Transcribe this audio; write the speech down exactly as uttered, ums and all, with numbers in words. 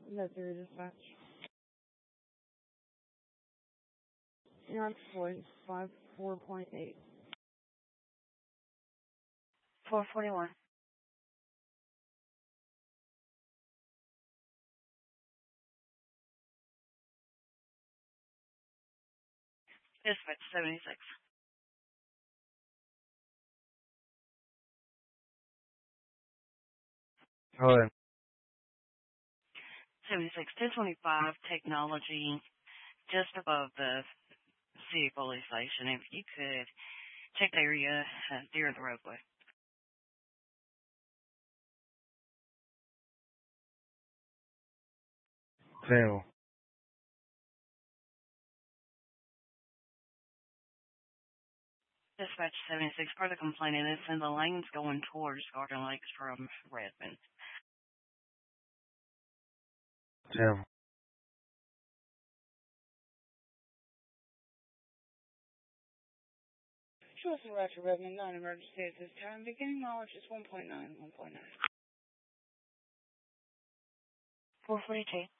No, there is dispatch. You're on flight five four point eight. four forty-one. Dispatch seventy-six. Hello. seventy-six, ten twenty-five, technology, just above the city police station. If you could check the area uh, near the roadway. Zero. Dispatch seventy-six, further complaining it's in the lanes going towards Garden Lakes from Redmond. Zero. Show us a Roger Redmond, non-emergency at this time. Beginning knowledge is one point nine, one point nine. four forty-two.